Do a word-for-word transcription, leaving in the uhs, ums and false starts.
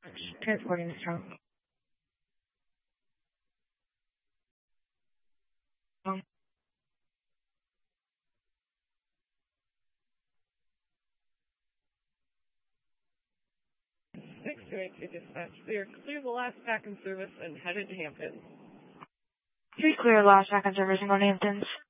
Transporting this trunk. six two eight two dispatch. Clear. Clear the last pack in service and headed to Hampton. Three clear last pack in service and go to Hamptons.